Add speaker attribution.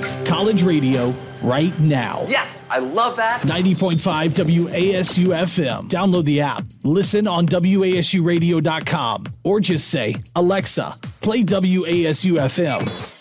Speaker 1: College radio right now.
Speaker 2: Yes, I love that.
Speaker 1: 90.5 WASU FM. Download the app. Listen on WASUradio.com or just say, Alexa, play WASU FM.